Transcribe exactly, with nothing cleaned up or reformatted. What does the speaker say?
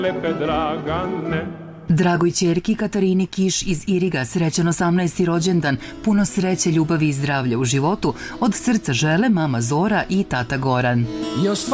lepe Dragane. Dragoj ćerki Katarini Kiš iz Iriga srećan osamnaesti rođendan, puno sreće, ljubavi i zdravlja u životu, od srca žele mama Zora i tata Goran.